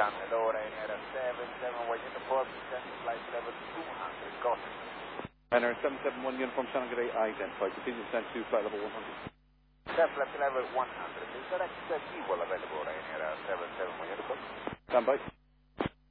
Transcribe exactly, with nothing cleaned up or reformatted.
Down hello, Ryanair seven seven one uniform, descend to flight level two hundred, got it. Ryanair seven seven one uniform, Shannon, good day, identified. Continue descent to flight level one hundred. Flight level one hundred, is there extra fuel available, Ryanair seven seven one uniform? Stand by.